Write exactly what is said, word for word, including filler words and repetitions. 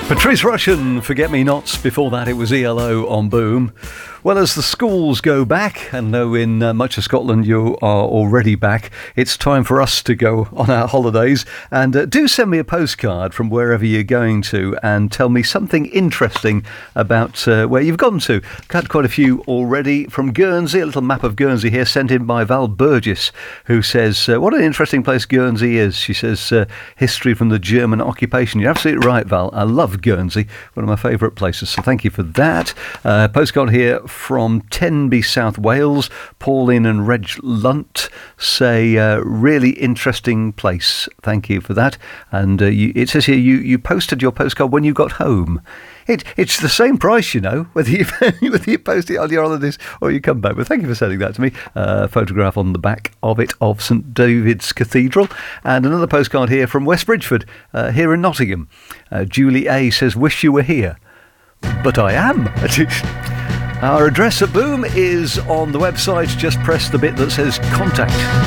Patrice Rushen, Forget Me Nots. Before that, it was E L O on Boom. Well, as the schools go back, and though in uh, much of Scotland you are already back, it's time for us to go on our holidays. And uh, do send me a postcard from wherever you're going to and tell me something interesting about uh, where you've gone to. I've had quite a few already from Guernsey, a little map of Guernsey here sent in by Val Burgess, who says, uh, what an interesting place Guernsey is. She says, uh, history from the German occupation. You're absolutely right, Val. I love Guernsey, one of my favourite places, so thank you for that. Uh, postcard here from Tenby, South Wales. Pauline and Reg Lunt say, uh, really interesting place. Thank you for that. And uh, you, it says here you, you posted your postcard when you got home. It, it's the same price, you know, whether you, whether you post it on your holidays or you come back. But thank you for sending that to me. A uh, photograph on the back of it of St David's Cathedral. And another postcard here from West Bridgford, uh, here in Nottingham. Uh, Julie A says, wish you were here. But I am. Our address at Boom is on the website. Just press the bit that says contact.